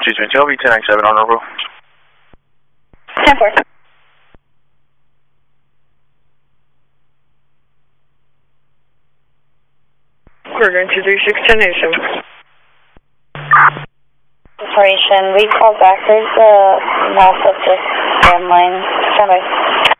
Excuse me, TLB 1097 on Rovo. 10-4. We're going to 36 1087. Operation, we called back. There's a massive just landline. Stand by.